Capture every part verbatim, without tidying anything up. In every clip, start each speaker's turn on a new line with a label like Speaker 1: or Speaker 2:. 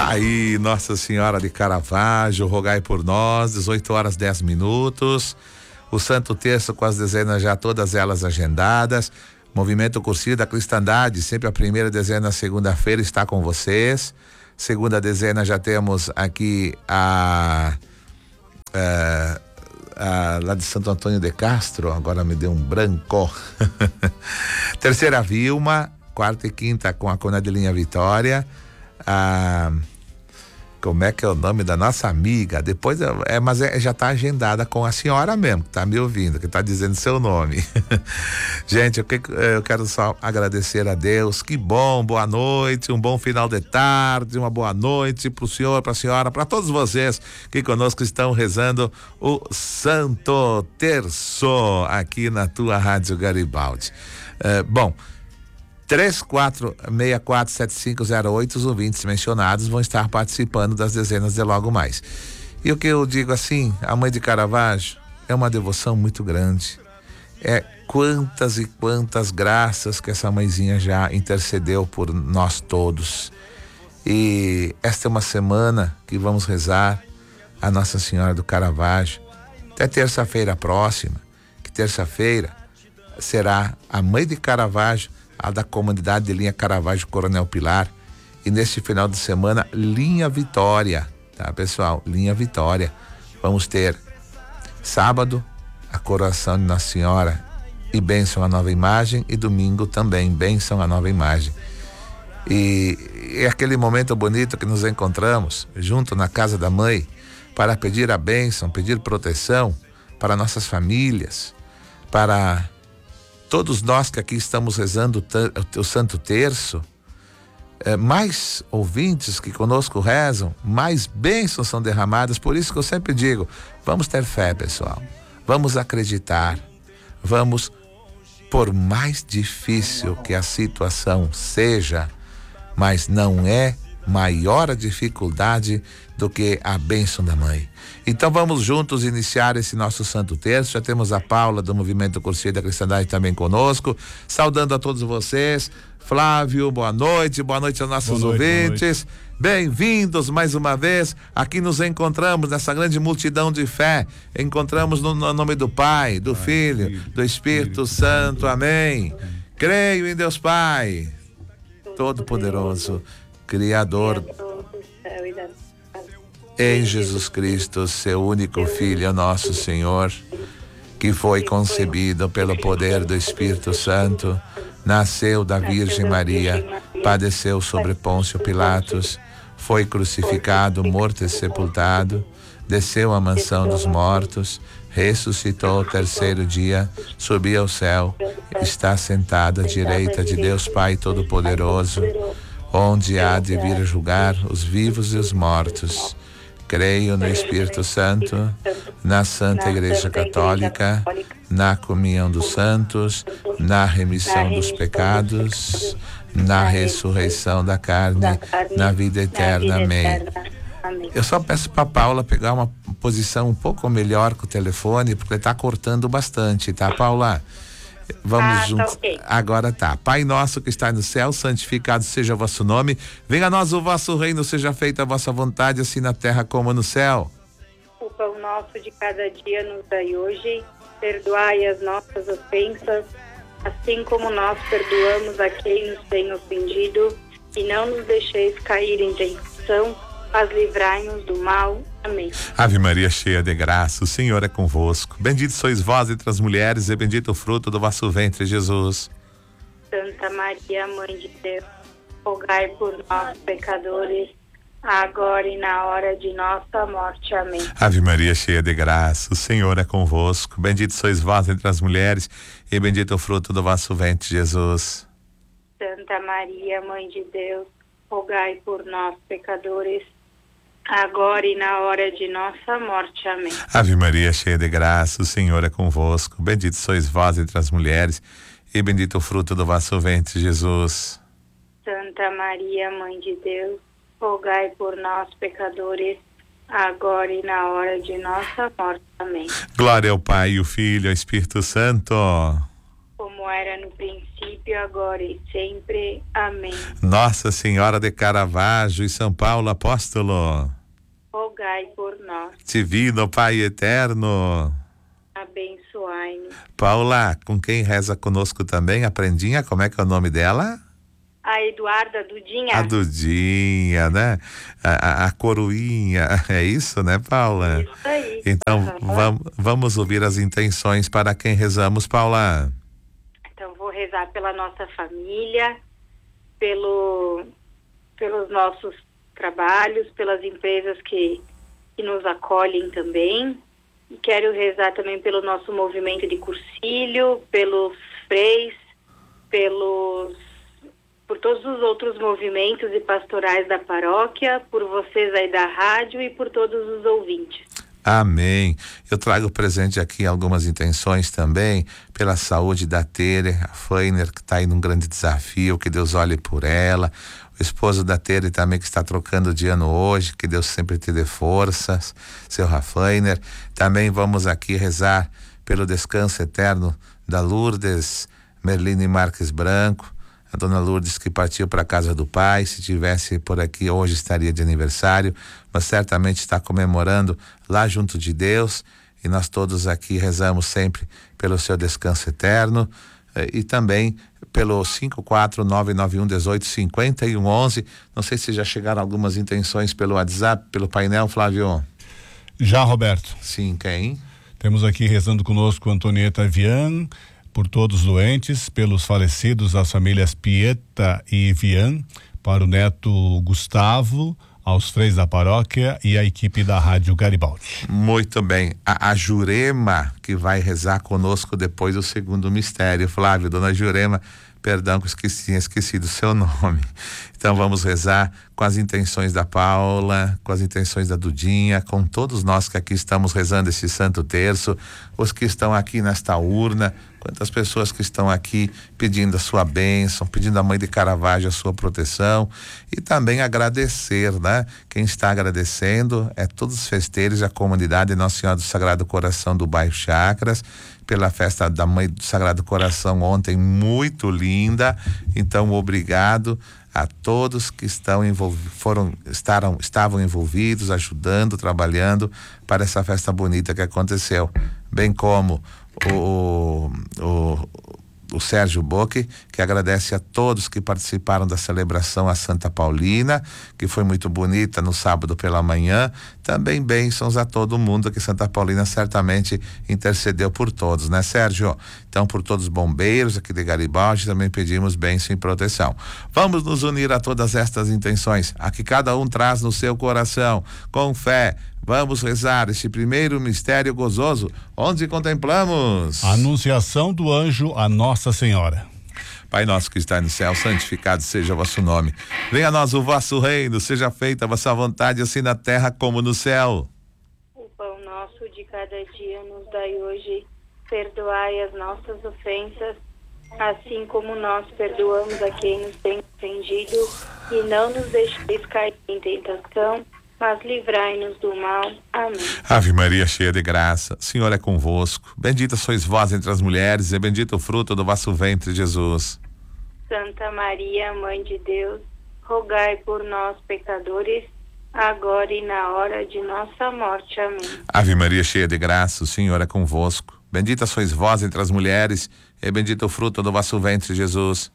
Speaker 1: Tá aí, Nossa Senhora de Caravaggio, rogai por nós, dezoito horas dez minutos. O Santo Terço com as dezenas já todas elas agendadas. Movimento Cursilho da Cristandade, sempre a primeira dezena, segunda-feira, está com vocês. Segunda dezena já temos aqui a, a, a lá de Santo Antônio de Castro, agora me deu um branco. Terceira Vilma, quarta e quinta com a Conadelinha Vitória. A, como é que é o nome da nossa amiga? Depois é, mas é, já está agendada com a senhora mesmo, que está me ouvindo, que está dizendo seu nome. Gente, eu, que, eu quero só agradecer a Deus. Que bom, boa noite, um bom final de tarde, uma boa noite para o senhor, para a senhora, para todos vocês que conosco estão rezando o Santo Terço aqui na tua Rádio Garibaldi. É, bom, três quatro seis quatro sete cinco zero oito, os ouvintes mencionados vão estar participando das dezenas de logo mais. E o que eu digo assim, a Mãe de Caravaggio é uma devoção muito grande. É quantas e quantas graças que essa mãezinha já intercedeu por nós todos. E esta é uma semana que vamos rezar a Nossa Senhora do Caravaggio até terça-feira próxima, que terça-feira será a Mãe de Caravaggio, a da comunidade de Linha Caravaggio Coronel Pilar, e neste final de semana Linha Vitória, tá pessoal? Linha Vitória. Vamos ter sábado a coroação de Nossa Senhora e bênção a nova imagem, e domingo também bênção a nova imagem. E é aquele momento bonito que nos encontramos junto na casa da mãe para pedir a bênção, pedir proteção para nossas famílias, para todos nós que aqui estamos rezando o Santo Terço. É, mais ouvintes que conosco rezam, mais bênçãos são derramadas. Por isso que eu sempre digo, vamos ter fé, pessoal, vamos acreditar, vamos, por mais difícil que a situação seja, mas não é maior a dificuldade do que a bênção da mãe. Então vamos juntos iniciar esse nosso Santo Terço. Já temos a Paula do Movimento Cursilho da Cristandade também conosco, saudando a todos vocês. Flávio, boa noite, boa noite aos nossos boa noite, ouvintes. Bem-vindos mais uma vez. Aqui nos encontramos nessa grande multidão de fé. Encontramos no, no nome do Pai, do Pai, Filho, Filho, do Espírito, Espírito Santo. Amém. Amém. Creio em Deus Pai, Todo-Poderoso, Criador, em Jesus Cristo, seu único Filho, nosso Senhor, que foi concebido pelo poder do Espírito Santo, nasceu da Virgem Maria, padeceu sobre Pôncio Pilatos, foi crucificado, morto e sepultado, desceu à mansão dos mortos, ressuscitou ao terceiro dia, subiu ao céu, está sentado à direita de Deus Pai Todo-Poderoso, onde há de vir julgar os vivos e os mortos. Creio no Espírito Santo, na Santa Igreja Católica, na comunhão dos santos, na remissão dos pecados, na ressurreição da carne, na vida eterna. Amém. Eu só peço para Paula pegar uma posição um pouco melhor com o telefone, porque está cortando bastante, tá, Paula? Vamos ah, juntos. Tá, okay. Agora tá. Pai nosso que está no céu, santificado seja o vosso nome. Venha a nós o vosso reino, seja feita a vossa vontade, assim na terra como no céu.
Speaker 2: O pão nosso de cada dia nos dai hoje. Perdoai as nossas ofensas, assim como nós perdoamos a quem nos tem ofendido. E não nos deixeis cair em tentação, mas livrai-nos do mal. Amém.
Speaker 1: Ave Maria, cheia de graça, o Senhor é convosco. Bendito sois vós entre as mulheres, e bendito o fruto do vosso ventre, Jesus.
Speaker 2: Santa Maria, Mãe de Deus, rogai por nós, pecadores, agora e na hora de nossa morte. Amém.
Speaker 1: Ave Maria, cheia de graça, o Senhor é convosco. Bendito sois vós entre as mulheres, e bendito o fruto do vosso ventre, Jesus.
Speaker 2: Santa Maria, Mãe de Deus, rogai por nós, pecadores, agora e na hora de nossa morte. Amém.
Speaker 1: Ave Maria, cheia de graça, o Senhor é convosco. Bendito sois vós entre as mulheres, e bendito o fruto do vosso ventre, Jesus.
Speaker 2: Santa Maria, Mãe de Deus, rogai por nós, pecadores, agora e na hora de nossa morte. Amém.
Speaker 1: Glória ao Pai, o Filho e ao Espírito Santo.
Speaker 2: como era no princípio, agora e sempre. Amém.
Speaker 1: Nossa Senhora de Caravaggio e São Paulo Apóstolo,
Speaker 2: rogai por nós.
Speaker 1: Divino Pai eterno,
Speaker 2: abençoai-nos.
Speaker 1: Paula, com quem reza conosco também, a Prendinha, como é que é o nome dela?
Speaker 2: A Eduarda Dudinha.
Speaker 1: A Dudinha, né? A, a, a coroinha, é isso, né, Paula?
Speaker 2: Isso aí.
Speaker 1: Então,
Speaker 2: uhum.
Speaker 1: vam, vamos ouvir as intenções para quem rezamos, Paula.
Speaker 2: Então, vou rezar pela nossa família, pelo, pelos nossos trabalhos, pelas empresas que, que nos acolhem também. E quero rezar também pelo nosso movimento de cursilho, pelos freis, pelos... por todos os outros movimentos e pastorais da paróquia, por vocês aí da rádio e por todos os ouvintes.
Speaker 1: Amém. Eu trago presente aqui algumas intenções também pela saúde da Tere, a Feiner, que está aí num grande desafio, que Deus olhe por ela. O esposo da Tere também, que está trocando de ano hoje, que Deus sempre te dê forças, seu Rafainer. Também vamos aqui rezar pelo descanso eterno da Lourdes Merline Marques Branco, a dona Lourdes, que partiu para a casa do pai. Se tivesse por aqui hoje estaria de aniversário, mas certamente está comemorando lá junto de Deus, e nós todos aqui rezamos sempre pelo seu descanso eterno, e também pelo cinco quatro nove nove um um oito cinco um um. Não sei se já chegaram algumas intenções pelo WhatsApp, pelo painel, Flávio.
Speaker 3: Já, Roberto.
Speaker 1: Sim, quem?
Speaker 3: Temos aqui rezando conosco Antonieta Vian, por todos os doentes, pelos falecidos, as famílias Pieta e Vian, para o neto Gustavo, aos freis da paróquia e a equipe da Rádio Garibaldi.
Speaker 1: Muito bem. A, a Jurema, que vai rezar conosco depois do segundo mistério. Flávio, dona Jurema, perdão que esqueci, tinha esquecido o seu nome. Então vamos rezar com as intenções da Paula, com as intenções da Dudinha, com todos nós que aqui estamos rezando esse Santo Terço, os que estão aqui nesta urna, quantas pessoas que estão aqui pedindo a sua bênção, pedindo à Mãe de Caravaggio a sua proteção, e também agradecer, né? Quem está agradecendo é todos os festeiros, a comunidade Nossa Senhora do Sagrado Coração do bairro Chacras, pela festa da Mãe do Sagrado Coração ontem, muito linda. Então, obrigado a todos que estão envolvidos, foram, estaram, estavam envolvidos, ajudando, trabalhando para essa festa bonita que aconteceu. Bem como o, o, o Sérgio Bocchi, que agradece a todos que participaram da celebração a Santa Paulina, que foi muito bonita no sábado pela manhã. Também bênçãos a todo mundo, que Santa Paulina certamente intercedeu por todos, né, Sérgio? Então, por todos os bombeiros aqui de Garibaldi, também pedimos bênção e proteção. Vamos nos unir a todas estas intenções, a que cada um traz no seu coração, com fé. Vamos rezar este primeiro mistério gozoso, onde contemplamos
Speaker 3: a anunciação do anjo a Nossa Senhora.
Speaker 1: Pai nosso que está no céu, santificado seja o vosso nome. Venha a nós o vosso reino, seja feita a vossa vontade, assim na terra como no céu.
Speaker 2: O pão nosso de cada dia nos dai hoje, perdoai as nossas ofensas, assim como nós perdoamos a quem nos tem ofendido, e não nos deixeis cair em tentação, mas livrai-nos do mal. Amém.
Speaker 1: Ave Maria, cheia de graça, o Senhor é convosco. Bendita sois vós entre as mulheres, e bendito o fruto do vosso ventre, Jesus.
Speaker 2: Santa Maria, Mãe de Deus, rogai por nós, pecadores, agora e na hora de nossa morte. Amém.
Speaker 1: Ave Maria, cheia de graça, o Senhor é convosco. Bendita sois vós entre as mulheres, e bendito o fruto do vosso ventre, Jesus.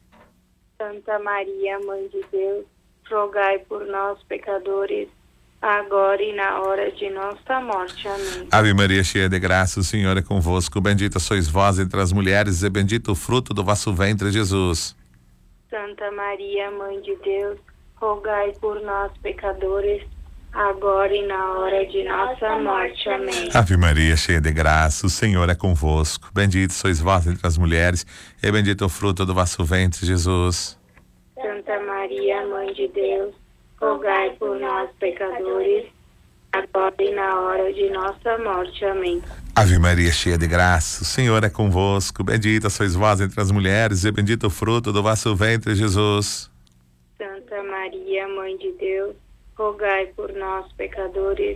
Speaker 2: Santa Maria, Mãe de Deus, rogai por nós, pecadores, agora e na hora de nossa morte. Amém.
Speaker 1: Ave Maria, cheia de graça, o Senhor é convosco. Bendita sois vós entre as mulheres, e bendito o fruto do vosso ventre, Jesus.
Speaker 2: Santa Maria, Mãe de Deus, rogai por nós, pecadores, agora e na hora de nossa morte. Amém.
Speaker 1: Ave Maria, cheia de graça, o Senhor é convosco. Bendito sois vós entre as mulheres, e bendito o fruto do vosso ventre, Jesus.
Speaker 2: Santa Maria, Mãe de Deus, rogai por nós, pecadores, agora e na hora de nossa morte. Amém.
Speaker 1: Ave Maria, cheia de graça, o Senhor é convosco. Bendita sois vós entre as mulheres, e bendito o fruto do vosso ventre, Jesus.
Speaker 2: Santa Maria, Mãe de Deus, rogai por nós, pecadores,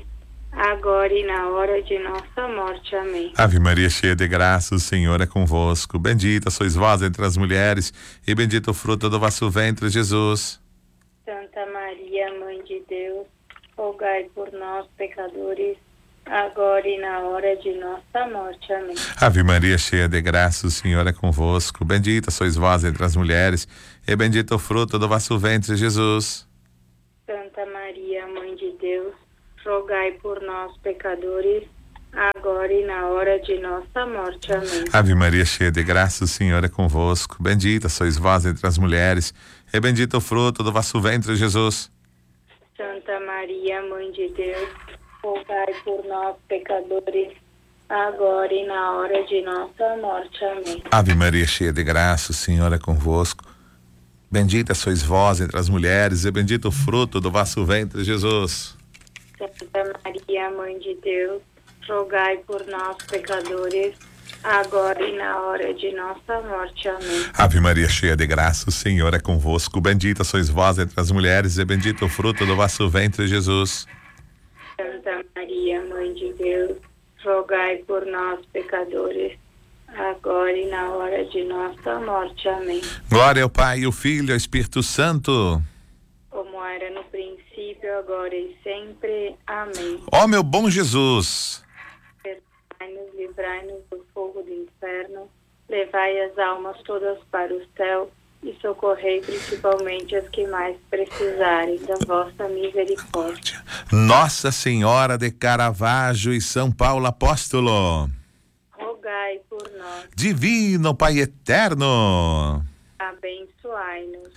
Speaker 2: agora e na hora de nossa morte. Amém.
Speaker 1: Ave Maria, cheia de graça, o Senhor é convosco. Bendita sois vós entre as mulheres, e bendito o fruto do vosso ventre, Jesus.
Speaker 2: Santa Maria, Mãe de Deus, rogai por nós, pecadores, agora e na hora de nossa morte. Amém.
Speaker 1: Ave Maria, cheia de graça, o Senhor é convosco. Bendita sois vós entre as mulheres, e bendito o fruto do vosso ventre, Jesus.
Speaker 2: Santa Maria, Mãe de Deus, rogai por nós, pecadores, agora e na hora de nossa morte. Amém.
Speaker 1: Ave Maria, cheia de graça, o Senhor é convosco. Bendita sois vós entre as mulheres, e bendito o fruto do vosso ventre, Jesus.
Speaker 2: Santa Maria, Mãe de Deus, rogai por nós, pecadores, agora e na hora de nossa morte. Amém.
Speaker 1: Ave Maria, cheia de graça, o Senhor é convosco. Bendita sois vós entre as mulheres, e bendito o fruto do vosso ventre, Jesus.
Speaker 2: Santa Maria, Mãe de Deus, rogai por nós, pecadores, agora e na hora de nossa morte. Amém.
Speaker 1: Ave Maria, cheia de graça, o Senhor é convosco. Bendita sois vós entre as mulheres, e bendito o fruto do vosso ventre, Jesus.
Speaker 2: Santa Maria, Mãe de Deus, rogai por nós, pecadores, agora e na hora de nossa morte. Amém.
Speaker 1: Glória ao Pai, ao Filho e ao Espírito Santo.
Speaker 2: Como era no princípio, agora e sempre. Amém.
Speaker 1: Ó meu bom Jesus,
Speaker 2: Perdoai-nos, livrai-nos do fogo do inferno, levai as almas todas para o céu e socorrei principalmente as que mais precisarem da vossa misericórdia.
Speaker 1: Nossa Senhora de Caravaggio e São Paulo Apóstolo,
Speaker 2: Rogai por nós,
Speaker 1: Divino Pai Eterno.
Speaker 2: abençoai-nos.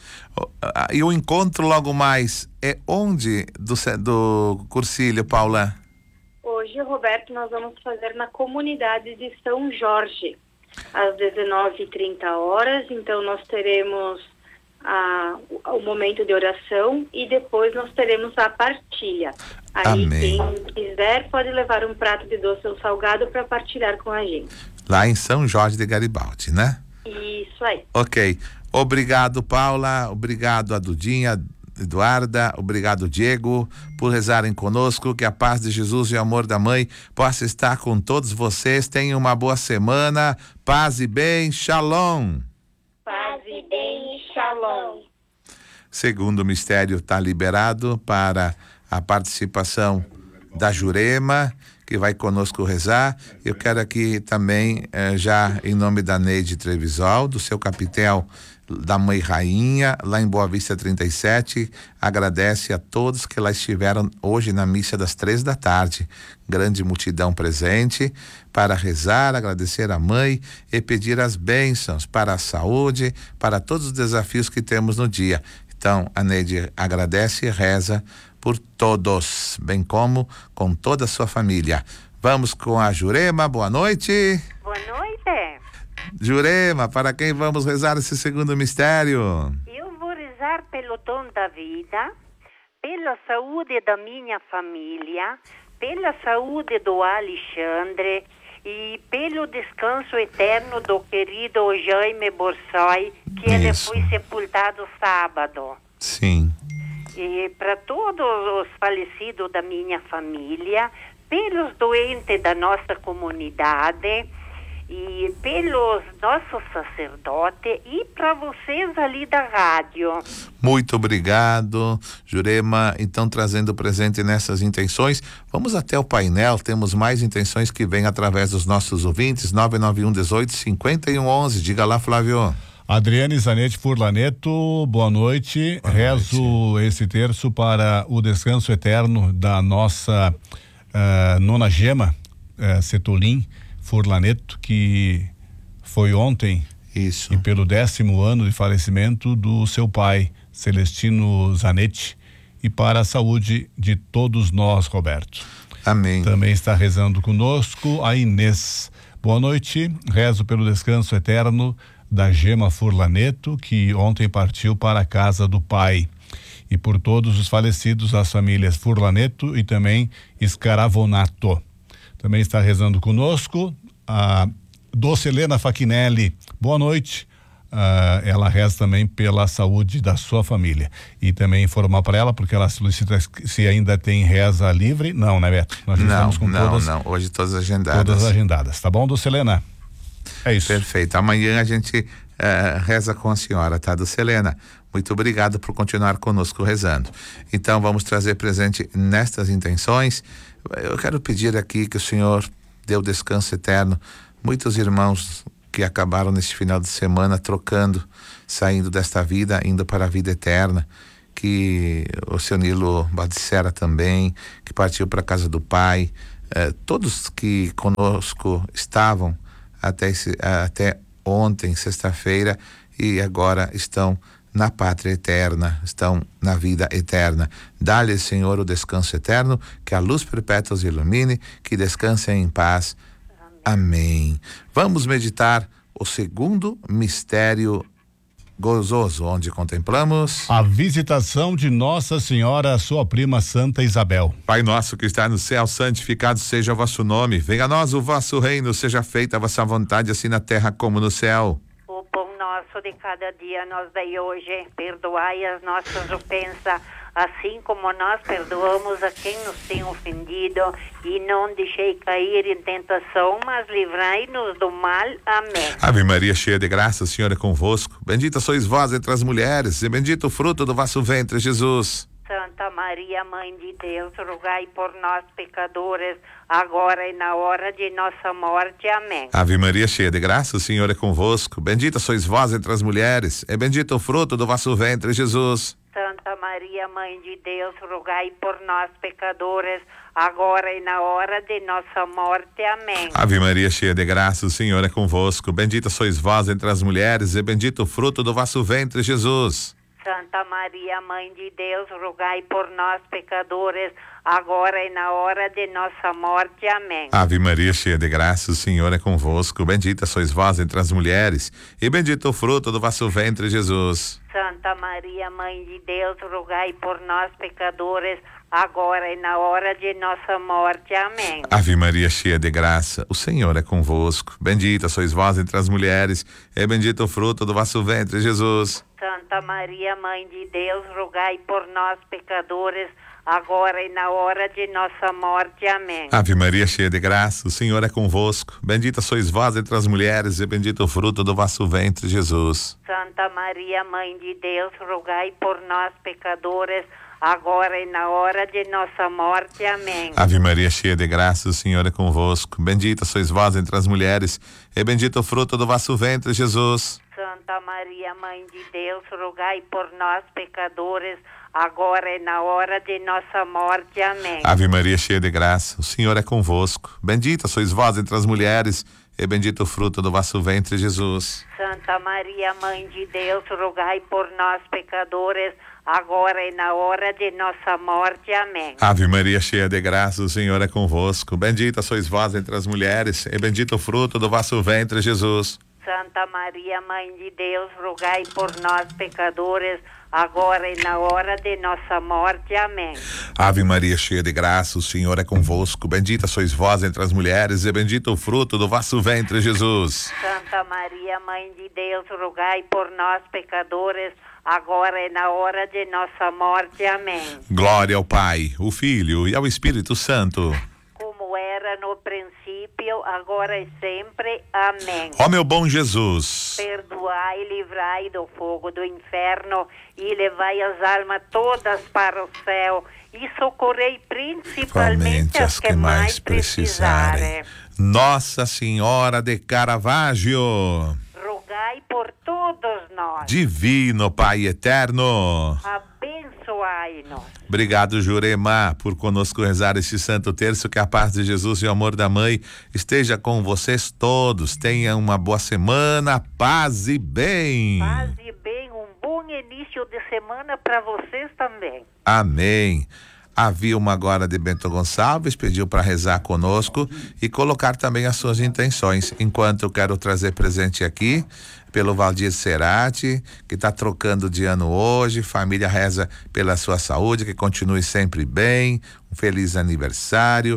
Speaker 1: E o encontro logo mais é onde do, do Cursilho, Paula?
Speaker 2: Hoje, Roberto, nós vamos fazer na comunidade de São Jorge, às dezenove e trinta horas. Então nós teremos a, o momento de oração e depois nós teremos a partilha. Aí
Speaker 1: Amém.
Speaker 2: Quem quiser pode levar um prato de doce ou salgado para partilhar com a gente.
Speaker 1: Lá em São Jorge de Garibaldi, né?
Speaker 2: Isso aí.
Speaker 1: Ok. Obrigado, Paula. Obrigado a Dudinha, Eduarda. Obrigado, Diego, por rezarem conosco. Que a paz de Jesus e o amor da Mãe possa estar com todos vocês. Tenham uma boa semana. Paz e bem. Shalom.
Speaker 2: Paz e bem, shalom.
Speaker 1: Segundo mistério está liberado para a participação da Jurema, que vai conosco rezar. Eu quero aqui também, eh, já em nome da Neide Trevisol, do seu capitel da Mãe Rainha, lá em Boa Vista trinta e sete, agradece a todos que lá estiveram hoje na missa das três da tarde. Grande multidão presente para rezar, agradecer a Mãe e pedir as bênçãos para a saúde, para todos os desafios que temos no dia. Então, a Neide agradece e reza por todos, bem como com toda a sua família. Vamos com a Jurema. Boa noite.
Speaker 4: Boa noite.
Speaker 1: Jurema, para quem vamos rezar esse segundo mistério?
Speaker 4: Eu vou rezar pelo dom da vida, pela saúde da minha família, pela saúde do Alexandre e pelo descanso eterno do querido Jaime Borsoi, que ele
Speaker 1: Isso.
Speaker 4: foi sepultado sábado.
Speaker 1: Sim.
Speaker 4: E para todos os falecidos da minha família, pelos doentes da nossa comunidade e pelos nossos sacerdotes e para vocês ali da rádio.
Speaker 1: Muito obrigado, Jurema. Então, trazendo presente nessas intenções, vamos até o painel. Temos mais intenções que vêm através dos nossos ouvintes. nove nove um dezoito, cinquenta e um onze. Diga lá, Flávio.
Speaker 3: Adriane Zanetti Furlaneto, boa noite.
Speaker 1: Boa
Speaker 3: Rezo
Speaker 1: noite.
Speaker 3: esse terço para o descanso eterno da nossa uh, nona gema, uh, Cetolin Furlaneto, que foi ontem.
Speaker 1: Isso.
Speaker 3: E pelo décimo ano de falecimento do seu pai, Celestino Zanetti, e para a saúde de todos nós, Roberto.
Speaker 1: Amém.
Speaker 3: Também está rezando conosco a Inês. Boa noite, rezo pelo descanso eterno da Gema Furlaneto, que ontem partiu para a casa do pai, e por todos os falecidos, as famílias Furlaneto e também Scaravonato. Também está rezando conosco a Doce Helena Fachinelli. Boa noite, uh, ela reza também pela saúde da sua família. E também informar para ela, porque ela solicita se ainda tem reza livre. Não, né, Beto? Nós
Speaker 1: não,
Speaker 3: estamos com
Speaker 1: não,
Speaker 3: todas,
Speaker 1: não. Hoje todas agendadas.
Speaker 3: Todas agendadas. Tá bom, Dulcelena? É isso.
Speaker 1: Perfeito. Amanhã a gente uh, reza com a senhora, tá, Dulcelena? Muito obrigado por continuar conosco rezando. Então vamos trazer presente nestas intenções. Eu quero pedir aqui que o Senhor dê o descanso eterno. Muitos irmãos que acabaram neste final de semana trocando, saindo desta vida, indo para a vida eterna. Que o seu Nilo Badicera também, que partiu para a casa do Pai. Eh, todos que conosco estavam até, esse, até ontem, sexta-feira, e agora estão na pátria eterna, estão na vida eterna. Dá-lhe, Senhor, o descanso eterno, que a luz perpétua os ilumine, que descansem em paz. Amém. Vamos meditar o segundo mistério gozoso, onde contemplamos
Speaker 3: a visitação de Nossa Senhora, sua prima Santa Isabel.
Speaker 1: Pai nosso que está no céu, santificado seja o vosso nome. Venha a nós o vosso reino, seja feita a vossa vontade, assim na terra como no céu.
Speaker 4: O pão nosso de cada dia nos dai hoje, perdoai as nossas ofensas, assim como nós perdoamos a quem nos tem ofendido, e não deixei cair em tentação, mas livrai-nos do mal. Amém.
Speaker 1: Ave Maria, cheia de graça, o Senhor é convosco. Bendita sois vós entre as mulheres, e bendito o fruto do vosso ventre, Jesus.
Speaker 4: Santa Maria, Mãe de Deus, rogai por nós, pecadores, agora e na hora de nossa morte. Amém.
Speaker 1: Ave Maria, cheia de graça, o Senhor é convosco. Bendita sois vós entre as mulheres, e bendito o fruto do vosso ventre, Jesus.
Speaker 4: Santa Maria, Mãe de Deus, rogai por nós, pecadores, agora e na hora de nossa morte. Amém.
Speaker 1: Ave Maria, cheia de graça, o Senhor é convosco. Bendita sois vós entre as mulheres, e bendito o fruto do vosso ventre, Jesus.
Speaker 4: Santa Maria, Mãe de Deus, rogai por nós, pecadores, agora e na hora de nossa morte. Amém.
Speaker 1: Ave Maria, cheia de graça, o Senhor é convosco. Bendita sois vós entre as mulheres, e bendito o fruto do vosso ventre, Jesus.
Speaker 4: Santa Maria, Mãe de Deus, rogai por nós, pecadores, agora e na hora de nossa morte. Amém.
Speaker 1: Ave Maria, cheia de graça, o Senhor é convosco. Bendita sois vós entre as mulheres, e bendito o fruto do vosso ventre, Jesus.
Speaker 4: Santa Maria, Mãe de Deus, rogai por nós, pecadores, agora e na hora de nossa morte. Amém.
Speaker 1: Ave Maria, cheia de graça, o Senhor é convosco. Bendita sois vós entre as mulheres, e bendito o fruto do vosso ventre, Jesus.
Speaker 4: Santa Maria, Mãe de Deus, rogai por nós, pecadores, agora e na hora de nossa morte. Amém.
Speaker 1: Ave Maria, cheia de graça, o Senhor é convosco. Bendita sois vós entre as mulheres, e bendito o fruto do vosso ventre, Jesus.
Speaker 4: Santa Maria, Mãe de Deus, rogai por nós, pecadores, agora e na hora de nossa morte. Amém.
Speaker 1: Ave Maria, cheia de graça, o Senhor é convosco. Bendita sois vós entre as mulheres, e bendito o fruto do vosso ventre, Jesus.
Speaker 4: Santa Maria, Mãe de Deus, rogai por nós, pecadores, agora e na hora de nossa morte. Amém.
Speaker 1: Ave Maria, cheia de graça, o Senhor é convosco. Bendita sois vós entre as mulheres, e bendito o fruto do vosso ventre, Jesus.
Speaker 4: Santa Maria, Mãe de Deus, rogai por nós, pecadores, agora e na hora de nossa morte. Amém.
Speaker 1: Ave Maria, cheia de graça, o Senhor é convosco. Bendita sois vós entre as mulheres, e bendito o fruto do vosso ventre, Jesus.
Speaker 4: Santa Maria, Mãe de Deus, rogai por nós, pecadores, agora e na hora de nossa morte. Amém.
Speaker 1: Glória ao Pai, ao Filho e ao Espírito Santo.
Speaker 4: Como era no princípio, agora e sempre. Amém.
Speaker 1: Ó meu bom Jesus,
Speaker 4: perdoai e livrai do fogo do inferno, e levai as almas todas para o céu, e socorrei principalmente as que mais precisarem.
Speaker 1: Nossa Senhora de Caravaggio,
Speaker 4: rogai por todos nós.
Speaker 1: Divino Pai eterno,
Speaker 4: abençoai-nos.
Speaker 1: Obrigado, Jurema, por conosco rezar este Santo Terço. Que a paz de Jesus e o amor da Mãe esteja com vocês todos. Tenham uma boa semana, paz e bem.
Speaker 4: Paz e bem, um bom início de semana para vocês também.
Speaker 1: Amém. A Vilma agora de Bento Gonçalves pediu para rezar conosco e colocar também as suas intenções. Enquanto eu quero trazer presente aqui pelo Valdir Cerati, que está trocando de ano hoje. Família reza pela sua saúde, que continue sempre bem. Um feliz aniversário.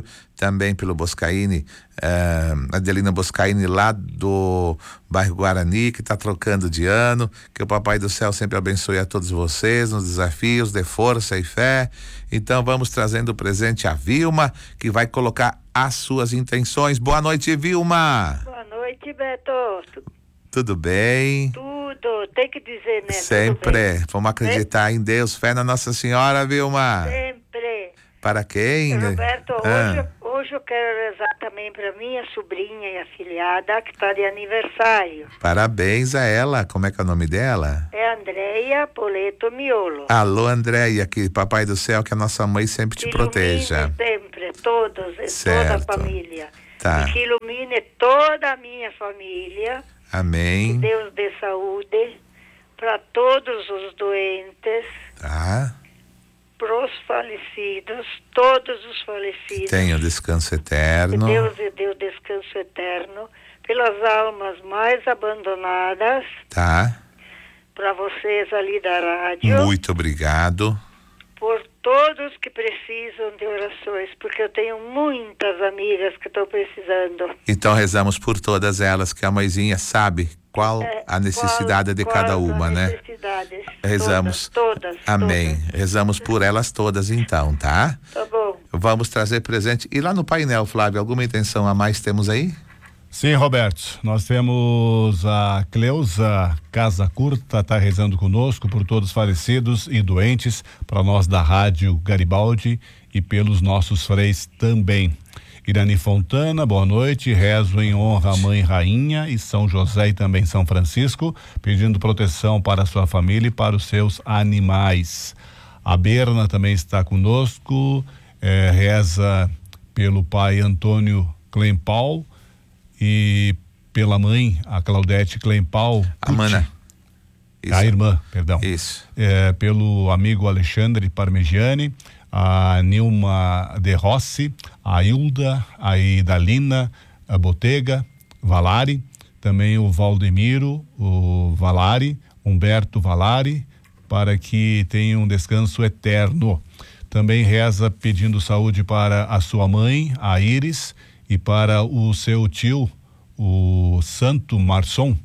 Speaker 1: também pelo Boscaini, eh, Adelina Boscaini lá do bairro Guarani, que está trocando de ano. Que o Papai do Céu sempre abençoe a todos vocês nos desafios, dê força e fé. Então vamos trazendo o presente a Vilma, que vai colocar as suas intenções. Boa noite, Vilma.
Speaker 5: Boa noite, Beto.
Speaker 1: Tudo bem?
Speaker 5: Tudo, tem que dizer, né?
Speaker 1: Sempre. Vamos acreditar é? em Deus, fé na Nossa Senhora, Vilma.
Speaker 5: Sempre.
Speaker 1: Para quem?
Speaker 5: Roberto,
Speaker 1: ah.
Speaker 5: hoje, hoje eu quero rezar também para minha sobrinha e afilhada que está de aniversário.
Speaker 1: Parabéns a ela. Como é que é o nome dela?
Speaker 5: É Andréia Poleto Miolo.
Speaker 1: Alô, Andréia, que Papai do Céu, que a nossa mãe sempre te
Speaker 5: ilumine
Speaker 1: proteja.
Speaker 5: Sempre, todos,
Speaker 1: certo.
Speaker 5: toda a família.
Speaker 1: Tá.
Speaker 5: E que ilumine toda a minha família.
Speaker 1: Amém.
Speaker 5: Que Deus dê saúde para todos os doentes.
Speaker 1: Tá.
Speaker 5: Para os falecidos, todos os falecidos.
Speaker 1: Tenha o descanso eterno.
Speaker 5: Que Deus lhe dê o descanso eterno. Pelas almas mais abandonadas.
Speaker 1: Tá.
Speaker 5: Para vocês ali da rádio.
Speaker 1: Muito obrigado.
Speaker 5: Por todos que precisam de orações, porque eu tenho muitas amigas que estão precisando.
Speaker 1: Então rezamos por todas elas, que a mãezinha sabe qual
Speaker 5: é,
Speaker 1: a necessidade
Speaker 5: qual,
Speaker 1: de
Speaker 5: qual
Speaker 1: cada uma, né? Rezamos.
Speaker 5: Todas, todas.
Speaker 1: Amém.
Speaker 5: Todas.
Speaker 1: Rezamos por elas todas então, tá?
Speaker 5: Tá bom.
Speaker 1: Vamos trazer presente. E lá no painel, Flávio, alguma intenção a mais temos aí?
Speaker 3: Sim, Roberto, nós temos a Cleusa Casa Curta, está rezando conosco por todos falecidos e doentes, para nós da Rádio Garibaldi e pelos nossos freis também. Irani Fontana, boa noite, rezo em honra à Mãe Rainha e São José e também São Francisco, pedindo proteção para a sua família e para os seus animais. A Berna também está conosco, eh, reza pelo pai Antônio Clempau, e pela mãe, a Claudete Clempau.
Speaker 1: A mana. Isso.
Speaker 3: A irmã, perdão.
Speaker 1: Isso.
Speaker 3: É, pelo amigo Alexandre Parmegiani, a Nilma De Rossi, a Hilda, a Idalina, a Botega, Valari, também o Valdemiro, o Valari, Humberto Valari, para que tenham um descanso eterno. Também reza pedindo saúde para a sua mãe, a Iris, e para o seu tio, o Santo Marçom,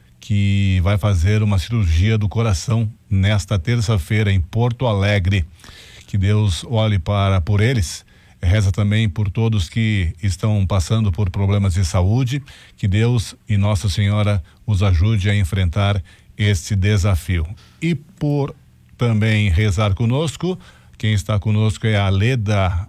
Speaker 3: que vai fazer uma cirurgia do coração nesta terça-feira em Porto Alegre. Que Deus olhe para por eles. Reza também por todos que estão passando por problemas de saúde. Que Deus e Nossa Senhora os ajude a enfrentar este desafio. E por também rezar conosco, quem está conosco é a Leda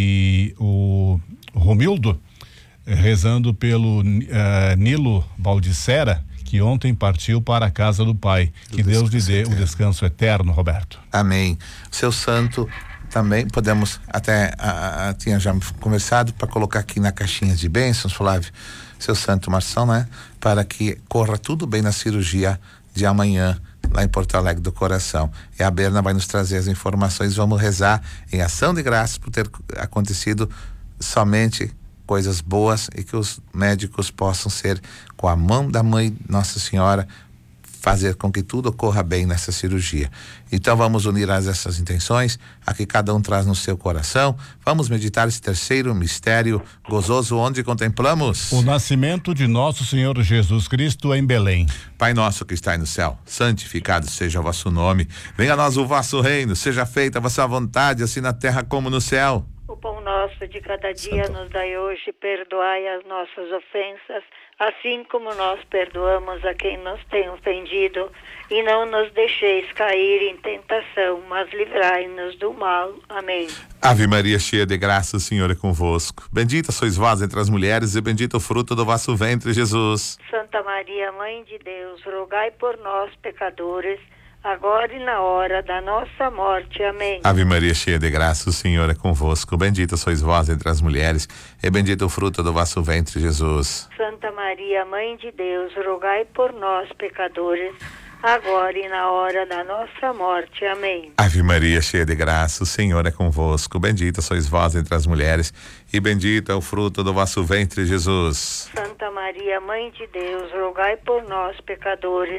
Speaker 3: e o Romildo, rezando pelo uh, Nilo Baldissera, que ontem partiu para a casa do Pai. Que Deus lhe dê o descanso eterno, Roberto.
Speaker 1: Amém. Seu santo também podemos até a, a, tinha já conversado para colocar aqui na caixinha de bênçãos, Flávio, seu santo Marção, né? Para que corra tudo bem na cirurgia de amanhã lá em Porto Alegre do Coração. E a Berna vai nos trazer as informações. Vamos rezar em ação de graças por ter acontecido somente coisas boas e que os médicos possam ser, com a mão da Mãe Nossa Senhora, fazer com que tudo ocorra bem nessa cirurgia. Então vamos unir as essas intenções, a que cada um traz no seu coração. Vamos meditar esse terceiro mistério gozoso, onde contemplamos
Speaker 3: o nascimento de nosso Senhor Jesus Cristo em Belém.
Speaker 1: Pai nosso que está no céu, santificado seja o vosso nome. Venha a nós o vosso reino, seja feita a vossa vontade, assim na terra como no céu.
Speaker 5: O pão nosso de cada dia nos dai hoje, perdoai as nossas ofensas, assim como nós perdoamos a quem nos tem ofendido, e não nos deixeis cair em tentação, mas livrai-nos do mal. Amém.
Speaker 1: Ave Maria, cheia de graça, o Senhor é convosco. Bendita sois vós entre as mulheres, e bendito o fruto do vosso ventre, Jesus.
Speaker 5: Santa Maria, Mãe de Deus, rogai por nós, pecadores, agora e na hora da nossa morte. Amém.
Speaker 1: Ave Maria, cheia de graça, o Senhor é convosco. Bendita sois vós entre as mulheres, e bendito o fruto do vosso ventre, Jesus.
Speaker 5: Santa Maria, Mãe de Deus, rogai por nós, pecadores, agora e na hora da nossa morte. Amém.
Speaker 1: Ave Maria, cheia de graça, o Senhor é convosco. Bendita sois vós entre as mulheres, e bendito é o fruto do vosso ventre, Jesus.
Speaker 5: Santa Maria, Mãe de Deus, rogai por nós, pecadores,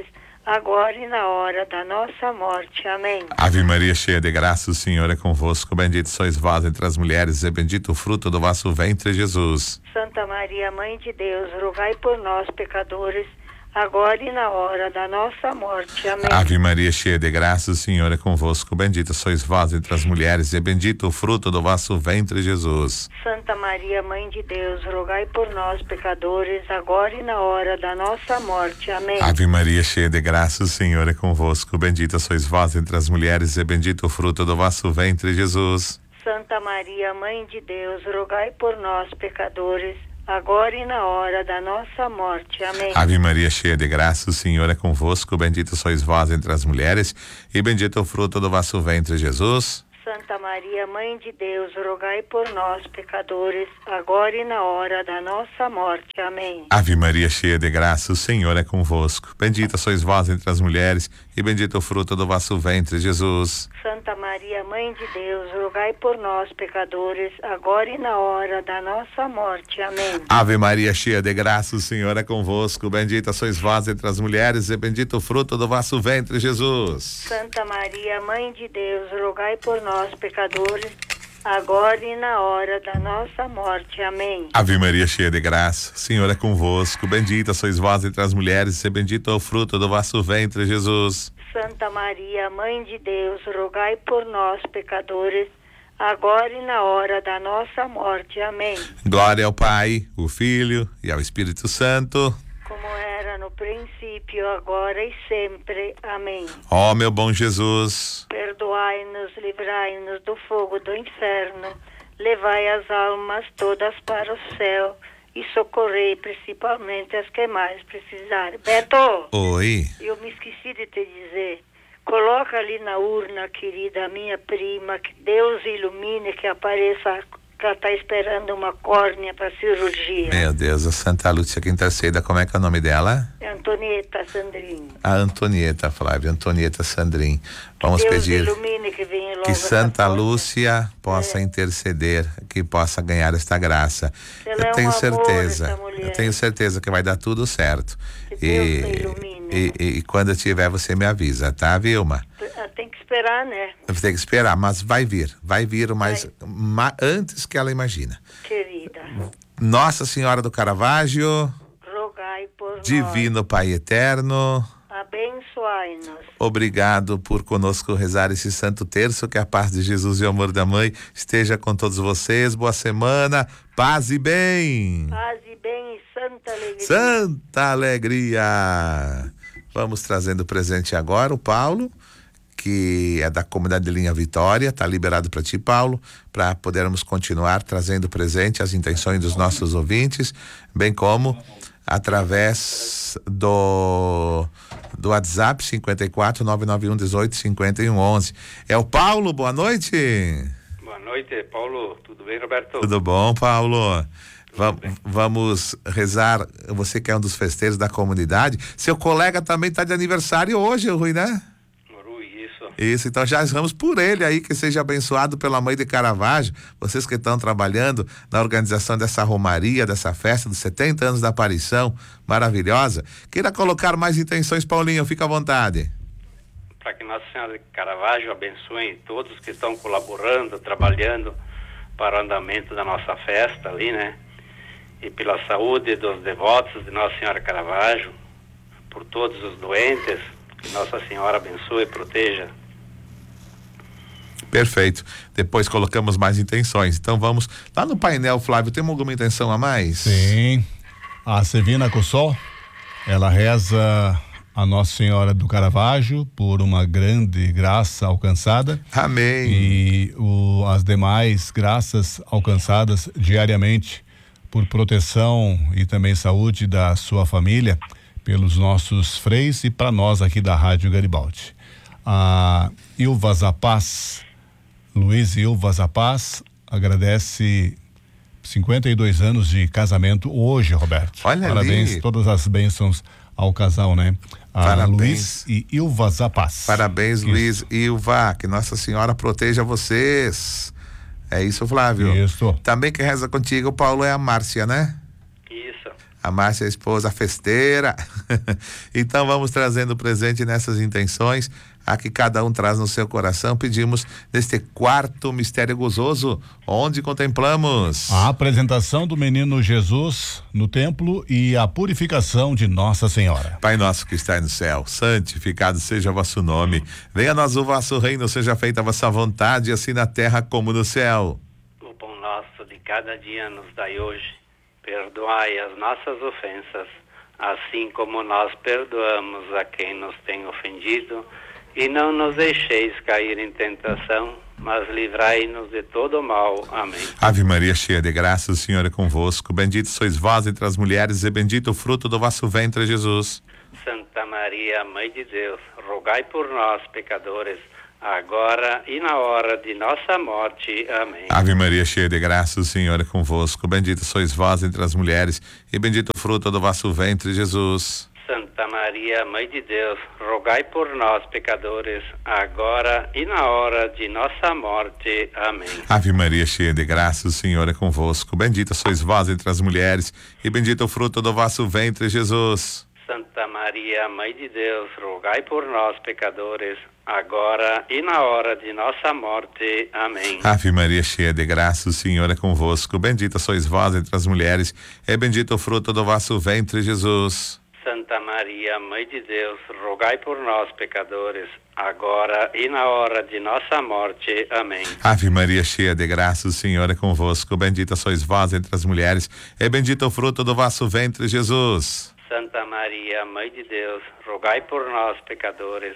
Speaker 5: agora e na hora da nossa morte. Amém.
Speaker 1: Ave Maria, cheia de graça, o Senhor é convosco. Bendita sois vós entre as mulheres, e bendito o fruto do vosso ventre, Jesus.
Speaker 5: Santa Maria, Mãe de Deus, rogai por nós, pecadores, agora e na hora da nossa morte. Amém.
Speaker 1: Ave Maria, cheia de graça, o Senhor é convosco. Bendita sois vós entre as mulheres, e bendito o fruto do vosso ventre, Jesus.
Speaker 5: Santa Maria, Mãe de Deus, rogai por nós, pecadores, agora e na hora da nossa morte. Amém.
Speaker 1: Ave Maria, cheia de graça, o Senhor é convosco. Bendita sois vós entre as mulheres, e bendito o fruto do vosso ventre, Jesus.
Speaker 5: Santa Maria, Mãe de Deus, rogai por nós, pecadores, agora e na hora da nossa morte. Amém.
Speaker 1: Ave Maria, cheia de graça, o Senhor é convosco. Bendita sois vós entre as mulheres, e bendito o fruto do vosso ventre, Jesus.
Speaker 5: Santa Maria, Mãe de Deus, rogai por nós, pecadores, agora e na hora da nossa morte. Amém.
Speaker 1: Ave Maria, cheia de graça, o Senhor é convosco. Bendita sois vós entre as mulheres, e bendito o fruto do vosso ventre, Jesus.
Speaker 5: Santa Maria, Mãe de Deus, rogai por nós, pecadores, agora e na hora da nossa morte. Amém.
Speaker 1: Ave Maria, cheia de graça, o Senhor é convosco. Bendita sois vós entre as mulheres, e bendito o fruto do vosso ventre, Jesus.
Speaker 5: Santa Maria, Mãe de Deus, rogai por nós, pecadores, agora e na hora da nossa morte. Amém.
Speaker 1: Ave Maria, cheia de graça, o Senhor é convosco. Bendita sois vós entre as mulheres, e bendito é o fruto do vosso ventre, Jesus.
Speaker 5: Santa Maria, Mãe de Deus, rogai por nós, pecadores, agora e na hora da nossa morte. Amém.
Speaker 1: Glória ao Pai, o Filho e ao Espírito Santo,
Speaker 5: como era no princípio, agora e sempre. Amém.
Speaker 1: Ó meu bom Jesus,
Speaker 5: perdoai-nos, livrai-nos do fogo do inferno, levai as almas todas para o céu e socorrei principalmente as que mais precisarem. Beto!
Speaker 1: Oi.
Speaker 5: Eu me esqueci de te dizer, coloca ali na urna, querida, a minha prima, que Deus ilumine, que apareça, que ela está esperando uma córnea para cirurgia.
Speaker 1: Meu Deus, a Santa Lúcia que interceda, como é que é o nome dela?
Speaker 5: Antonieta Sandrinho.
Speaker 1: A Antonieta, Flávia, Antonieta Sandrin. Vamos
Speaker 5: Deus
Speaker 1: pedir
Speaker 5: ilumine que, venha logo
Speaker 1: que Santa
Speaker 5: essa
Speaker 1: Lúcia possa
Speaker 5: é.
Speaker 1: interceder, que possa ganhar esta graça.
Speaker 5: Ela
Speaker 1: eu
Speaker 5: é
Speaker 1: tenho
Speaker 5: um amor,
Speaker 1: certeza,
Speaker 5: essa mulher.
Speaker 1: eu tenho certeza que vai dar tudo certo.
Speaker 5: Que
Speaker 1: E,
Speaker 5: Deus te ilumine.
Speaker 1: e, e, e quando tiver você me avisa, tá, Vilma?
Speaker 5: Tem que esperar, né?
Speaker 1: Tem que esperar, mas vai vir, vai vir mais ma, antes que ela imagina.
Speaker 5: Querida.
Speaker 1: Nossa Senhora do Caravaggio,
Speaker 5: Rogai por
Speaker 1: Divino
Speaker 5: nós.
Speaker 1: Pai Eterno,
Speaker 5: Abençoai-nos.
Speaker 1: obrigado por conosco rezar esse Santo Terço, que a paz de Jesus e o amor da Mãe esteja com todos vocês. Boa semana, paz e bem.
Speaker 5: Paz e bem e santa alegria.
Speaker 1: Santa alegria. Vamos trazendo presente agora o Paulo, que é da comunidade de Linha Vitória. Tá liberado para ti, Paulo, para podermos continuar trazendo presente as intenções dos nossos ouvintes, bem como através do do WhatsApp cinquenta e quatro, nove nove um, dezoito, cinquenta e um, onze. É o Paulo, boa noite.
Speaker 6: Boa noite, Paulo. Tudo bem, Roberto?
Speaker 1: Tudo bom, Paulo? Va- vamos rezar, você que é um dos festeiros da comunidade, seu colega também está de aniversário hoje, Rui, né?
Speaker 6: Rui, isso.
Speaker 1: Isso, então já rezamos por ele aí, que seja abençoado pela Mãe de Caravaggio, vocês que estão trabalhando na organização dessa romaria, dessa festa dos setenta anos da aparição, maravilhosa. Queira colocar mais intenções, Paulinho, fica à vontade.
Speaker 6: Para que Nossa Senhora de Caravaggio abençoe todos que estão colaborando, trabalhando para o andamento da nossa festa ali, né? E pela saúde dos devotos de Nossa Senhora Caravaggio, por todos os doentes, que Nossa Senhora abençoe e proteja.
Speaker 1: Perfeito. Depois colocamos mais intenções. Então vamos lá no painel, Flávio, tem alguma intenção a mais?
Speaker 3: Sim. A Sevina Cossol, ela reza a Nossa Senhora do Caravaggio por uma grande graça alcançada.
Speaker 1: Amém.
Speaker 3: E o, as demais graças alcançadas diariamente por proteção e também saúde da sua família, pelos nossos freis e para nós aqui da Rádio Garibaldi. A Ilva Zapaz, Luiz Ilva Zapaz, agradece cinquenta e dois anos de casamento hoje, Roberto.
Speaker 1: Olha
Speaker 3: Parabéns,
Speaker 1: ali.
Speaker 3: todas as bênçãos ao casal, né? A
Speaker 1: Parabéns.
Speaker 3: Luiz e Ilva Zapaz.
Speaker 1: Parabéns,
Speaker 3: Isso.
Speaker 1: Luiz e Ilva, que Nossa Senhora proteja vocês. É isso, Flávio?
Speaker 3: Isso.
Speaker 1: Também quem reza contigo, Paulo, é a Márcia, né?
Speaker 6: Isso.
Speaker 1: A Márcia é a esposa festeira. Então vamos trazendo presente nessas intenções, a que cada um traz no seu coração. Pedimos neste quarto mistério gozoso, onde contemplamos
Speaker 3: a apresentação do menino Jesus no templo e a purificação de Nossa Senhora.
Speaker 1: Pai nosso que está no céu, santificado seja o vosso nome. Venha a nós o vosso reino, seja feita a vossa vontade, assim na terra como no céu.
Speaker 6: O pão nosso de cada dia nos dai hoje. Perdoai as nossas ofensas, assim como nós perdoamos a quem nos tem ofendido. E não nos deixeis cair em tentação, mas livrai-nos de todo mal. Amém.
Speaker 1: Ave Maria, cheia de graça, o Senhor é convosco. Bendito sois vós entre as mulheres e bendito o fruto do vosso ventre, Jesus.
Speaker 6: Santa Maria, Mãe de Deus, rogai por nós, pecadores, agora e na hora de nossa morte. Amém.
Speaker 1: Ave Maria, cheia de graça, o Senhor é convosco. Bendito sois vós entre as mulheres e bendito o fruto do vosso ventre, Jesus.
Speaker 6: Santa Maria, Mãe de Deus, rogai por nós, pecadores, agora e na hora de nossa morte. Amém.
Speaker 1: Ave Maria, cheia de graça, o Senhor é convosco. Bendita sois vós entre as mulheres e bendito o fruto do vosso ventre, Jesus.
Speaker 6: Santa Maria, Mãe de Deus, rogai por nós, pecadores, agora e na hora de nossa morte. Amém.
Speaker 1: Ave Maria, cheia de graça, o Senhor é convosco. Bendita sois vós entre as mulheres e bendito o fruto do vosso ventre, Jesus.
Speaker 6: Santa Maria, Mãe de Deus, rogai por nós, pecadores, agora e na hora de nossa morte. Amém.
Speaker 1: Ave Maria, cheia de graça, o Senhor é convosco. Bendita sois vós entre as mulheres e bendito o fruto do vosso ventre, Jesus.
Speaker 6: Santa Maria, Mãe de Deus, rogai por nós, pecadores,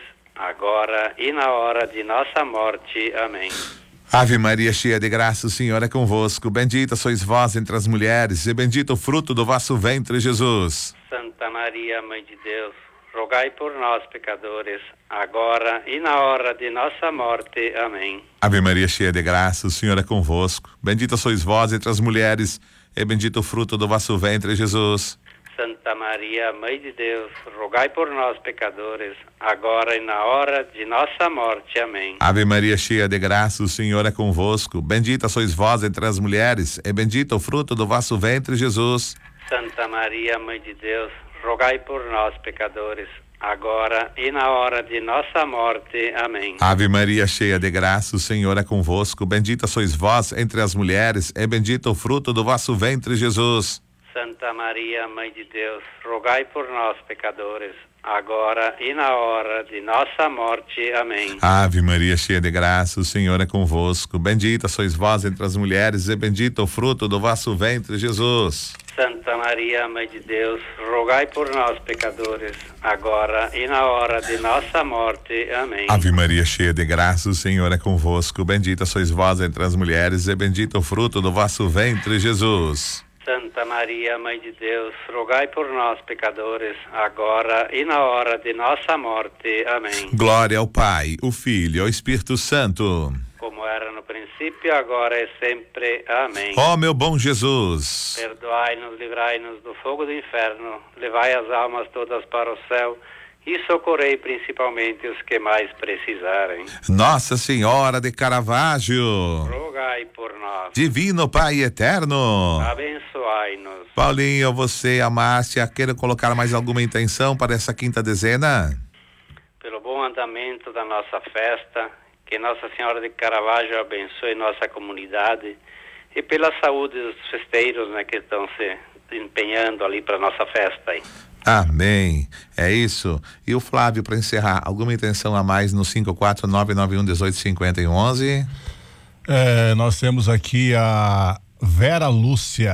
Speaker 6: agora e na hora de nossa morte. Amém.
Speaker 1: Ave Maria, cheia de graça, o Senhor é convosco. Bendita sois vós entre as mulheres e bendito o fruto do vosso ventre, Jesus.
Speaker 6: Santa Maria, Mãe de Deus, rogai por nós, pecadores, agora e na hora de nossa morte. Amém.
Speaker 1: Ave Maria, cheia de graça, o Senhor é convosco. Bendita sois vós entre as mulheres e bendito o fruto do vosso ventre, Jesus.
Speaker 6: Santa Maria, Mãe de Deus, rogai por nós, pecadores, agora e na hora de nossa morte. Amém.
Speaker 1: Ave Maria, cheia de graça, o Senhor é convosco. Bendita sois vós entre as mulheres e bendito o fruto do vosso ventre, Jesus.
Speaker 6: Santa Maria, Mãe de Deus, rogai por nós, pecadores, agora e na hora de nossa morte. Amém.
Speaker 1: Ave Maria, cheia de graça, o Senhor é convosco. Bendita sois vós entre as mulheres e bendito o fruto do vosso ventre, Jesus.
Speaker 6: Santa Maria, Mãe de Deus, rogai por nós, pecadores, agora e na hora de nossa morte. Amém.
Speaker 1: Ave Maria, cheia de graça, o Senhor é convosco. Bendita sois vós entre as mulheres e bendito o fruto do vosso ventre, Jesus.
Speaker 6: Santa Maria, Mãe de Deus, rogai por nós, pecadores, agora e na hora de nossa morte. Amém.
Speaker 1: Ave Maria, cheia de graça, o Senhor é convosco. Bendita sois vós entre as mulheres e bendito o fruto do vosso ventre, Jesus.
Speaker 6: Santa Maria, Mãe de Deus, rogai por nós, pecadores, agora e na hora de nossa morte. Amém.
Speaker 1: Glória ao Pai, o Filho e ao Espírito Santo.
Speaker 6: Como era no princípio, agora e sempre. Amém.
Speaker 1: Ó meu bom Jesus,
Speaker 6: perdoai-nos, livrai-nos do fogo do inferno, levai as almas todas para o céu e socorrei principalmente os que mais precisarem.
Speaker 1: Nossa Senhora de Caravaggio,
Speaker 6: rogai por nós.
Speaker 1: Divino Pai eterno,
Speaker 6: abençoai-nos.
Speaker 1: Paulinho, você e a Márcia, querem colocar mais alguma intenção para essa quinta dezena?
Speaker 6: Pelo bom andamento da nossa festa, que Nossa Senhora de Caravaggio abençoe nossa comunidade e pela saúde dos festeiros, né, que estão se empenhando ali para nossa festa aí.
Speaker 1: Amém. É isso. E o Flávio, para encerrar, alguma intenção a mais no cinco quatro nove nove um um oito cinco um onze?
Speaker 3: É, nós temos aqui a Vera Lúcia.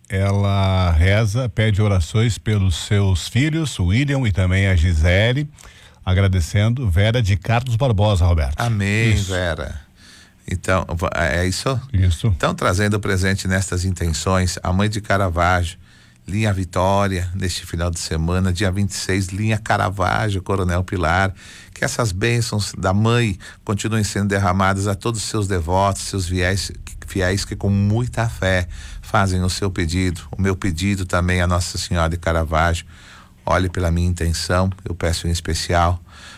Speaker 3: Ela reza, pede orações pelos seus filhos, o William e também a Gisele, agradecendo. Vera de Carlos Barbosa, Roberto.
Speaker 1: Amém,
Speaker 3: isso.
Speaker 1: Vera. Então, é isso?
Speaker 3: Isso.
Speaker 1: Então, trazendo presente nestas intenções, a mãe de Caravaggio, linha Vitória, neste final de semana, dia vinte e seis, linha Caravaggio, Coronel Pilar, que essas bênçãos da mãe continuem sendo derramadas a todos os seus devotos, seus fiéis, fiéis que com muita fé fazem o seu pedido, o meu pedido também a Nossa Senhora de Caravaggio. Olhe pela minha intenção, eu peço em especial,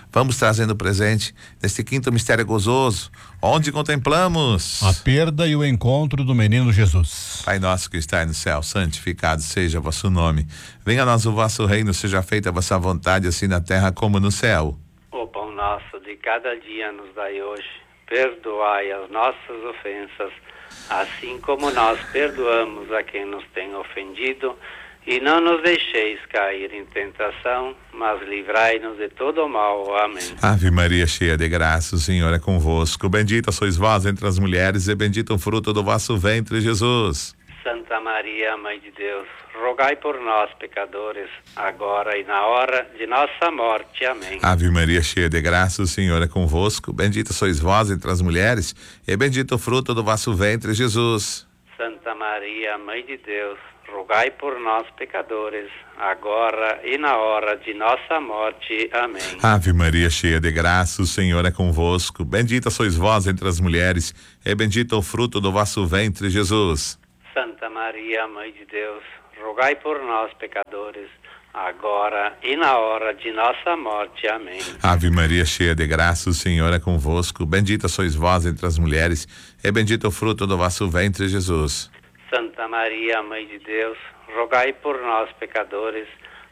Speaker 1: Vamos trazendo presente neste quinto mistério gozoso, onde contemplamos
Speaker 3: a perda e o encontro do menino Jesus.
Speaker 1: Pai nosso que está no céu, santificado seja o vosso nome. Venha a nós o vosso reino, seja feita a vossa vontade, assim na terra como no céu.
Speaker 6: O pão nosso de cada dia nos dai hoje. Perdoai as nossas ofensas, assim como nós perdoamos a quem nos tem ofendido. E não nos deixeis cair em tentação, mas livrai-nos de todo o mal. Amém.
Speaker 1: Ave Maria, cheia de graça, o Senhor é convosco. Bendita sois vós entre as mulheres, e bendito o fruto do vosso ventre, Jesus.
Speaker 6: Santa Maria, Mãe de Deus, rogai por nós, pecadores, agora e na hora de nossa morte. Amém.
Speaker 1: Ave Maria, cheia de graça, o Senhor é convosco. Bendita sois vós entre as mulheres, e bendito o fruto do vosso ventre, Jesus.
Speaker 6: Santa Maria, Mãe de Deus, rogai por nós, pecadores, agora e na hora de nossa morte. Amém.
Speaker 1: Ave Maria, cheia de graça, o Senhor é convosco. Bendita sois vós entre as mulheres, e bendito o fruto do vosso ventre, Jesus.
Speaker 6: Santa Maria, Mãe de Deus, rogai por nós, pecadores, agora e na hora de nossa morte. Amém.
Speaker 1: Ave Maria, cheia de graça, o Senhor é convosco. Bendita sois vós entre as mulheres, e bendito o fruto do vosso ventre, Jesus.
Speaker 6: Santa Maria, Mãe de Deus, rogai por nós, pecadores,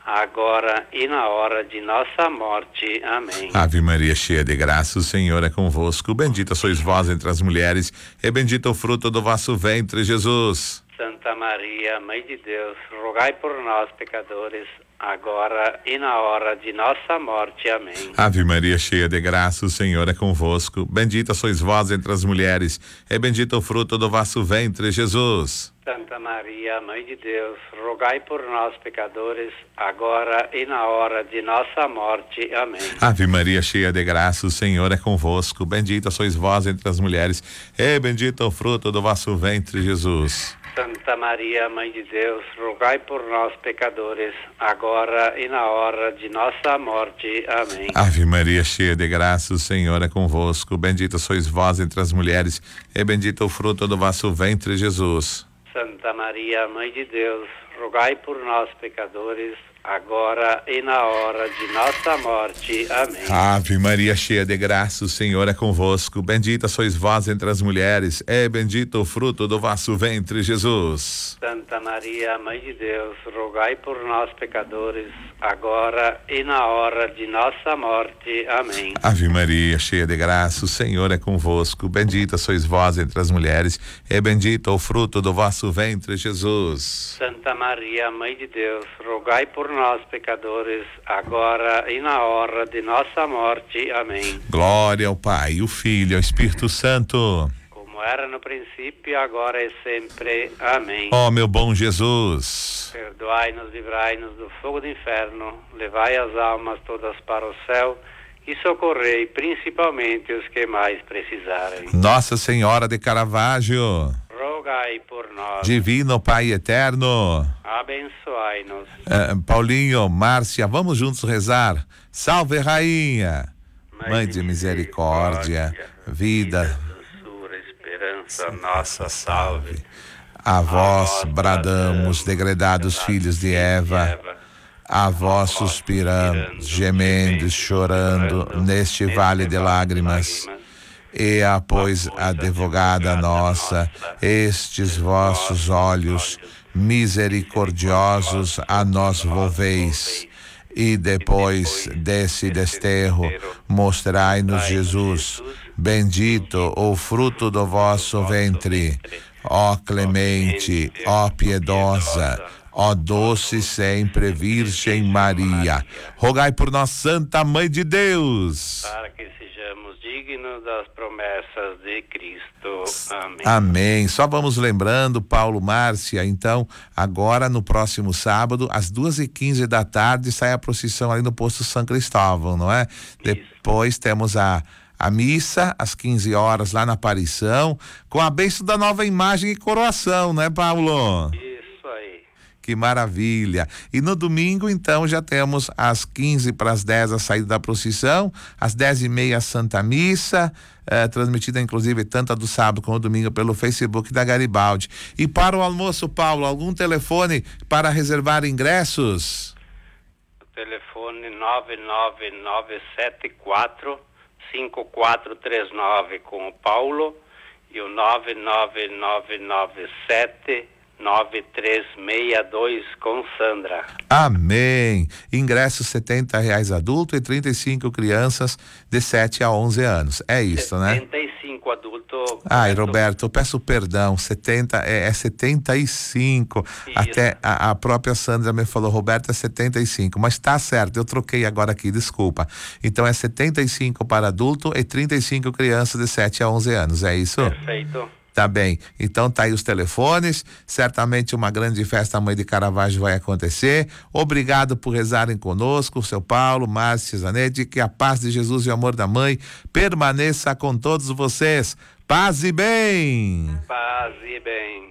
Speaker 6: agora e na hora de nossa morte. Amém.
Speaker 1: Ave Maria, cheia de graça, o Senhor é convosco. Bendita sois vós entre as mulheres, e bendito o fruto do vosso ventre, Jesus.
Speaker 6: Santa Maria, Mãe de Deus, rogai por nós, pecadores, agora e na hora de nossa morte. Amém.
Speaker 1: Ave Maria, cheia de graça, o Senhor é convosco. Bendita sois vós entre as mulheres, e bendito o fruto do vosso ventre, Jesus.
Speaker 6: Santa Maria, Mãe de Deus, rogai por nós, pecadores, agora e na hora de nossa morte. Amém.
Speaker 1: Ave Maria, cheia de graça, o Senhor é convosco. Bendita sois vós entre as mulheres, e bendito o fruto do vosso ventre, Jesus.
Speaker 6: Santa Maria, Mãe de Deus, rogai por nós, pecadores, agora e na hora de nossa morte. Amém.
Speaker 1: Ave Maria, cheia de graça, o Senhor é convosco. Bendita sois vós entre as mulheres, e bendito o fruto do vosso ventre, Jesus.
Speaker 6: Santa Maria, Mãe de Deus, rogai por nós, pecadores, agora e na hora de nossa morte. Amém.
Speaker 1: Ave Maria, cheia de graça, o Senhor é convosco. Bendita sois vós entre as mulheres, e bendito o fruto do vosso ventre, Jesus.
Speaker 6: Santa Maria, Mãe de Deus, rogai por nós, pecadores, agora e na hora de nossa morte. Amém.
Speaker 1: Ave Maria, cheia de graça, o Senhor é convosco. Bendita sois vós entre as mulheres, e bendito o fruto do vosso ventre, Jesus.
Speaker 6: Santa Maria, Mãe de Deus, rogai por nós, pecadores, agora e na hora de nossa morte. Amém.
Speaker 1: Glória ao Pai, o Filho e ao Espírito Santo.
Speaker 6: Como era no princípio, agora e sempre. Amém.
Speaker 1: Ó meu bom Jesus,
Speaker 6: perdoai-nos, livrai-nos do fogo do inferno, levai as almas todas para o céu e socorrei principalmente os que mais precisarem.
Speaker 1: Nossa Senhora de Caravaggio,
Speaker 6: rogai por nós.
Speaker 1: Divino Pai eterno,
Speaker 6: abençoai-nos.
Speaker 1: Uh, Paulinho, Márcia, vamos juntos rezar. Salve Rainha, Mãe, Mãe de, de misericórdia, misericórdia, vida,
Speaker 6: doçura, esperança, nossa salve.
Speaker 1: A vós bradamos, degredados filhos de Eva, a vós suspiramos, gemendo, chorando neste vale de lágrimas. E a, pois, advogada nossa, estes vossos olhos misericordiosos a nós volveis, e depois desse desterro mostrai-nos Jesus, bendito o fruto do vosso ventre. Ó clemente, ó piedosa, ó doce sempre Virgem Maria, rogai por nós, Santa Mãe de Deus,
Speaker 6: para que sejamos dignos das promessas de Cristo. Amém.
Speaker 1: Amém. Só vamos lembrando, Paulo, Márcia, então, agora no próximo sábado, às duas e quinze da tarde, sai a procissão ali no posto São Cristóvão, não é? Isso. Depois temos a A missa, às quinze horas, lá na aparição, com a bênção da nova imagem e coroação, né, Paulo?
Speaker 6: Isso aí.
Speaker 1: Que maravilha. E no domingo, então, já temos às quinze para as dez a saída da procissão, às dez e meia a Santa Missa, eh, transmitida inclusive tanto a do sábado como domingo pelo Facebook da Garibaldi. E para o almoço, Paulo, algum telefone para reservar ingressos?
Speaker 6: O telefone nove nove nove sete quatro cinco quatro três nove com o Paulo e o nove nove nove nove sete nove três seis dois com Sandra.
Speaker 1: Amém. Ingressos setenta reais adulto e trinta e cinco crianças de sete a onze anos. É isso, né?
Speaker 6: setenta e cinco adulto.
Speaker 1: Ai, Roberto, eu peço perdão. setenta é, é setenta e cinco.
Speaker 6: Isso.
Speaker 1: Até a, a própria Sandra me falou, Roberto, é setenta e cinco. Mas tá certo, eu troquei agora aqui, desculpa. Então é setenta e cinco para adulto e trinta e cinco crianças de sete a onze anos. É isso?
Speaker 6: Perfeito.
Speaker 1: Tá bem, então tá aí os telefones, certamente uma grande festa Mãe de Caravaggio vai acontecer. Obrigado por rezarem conosco, seu Paulo, Márcio, Zanetti, que a paz de Jesus e o amor da Mãe permaneça com todos vocês. Paz e bem!
Speaker 6: Paz e bem.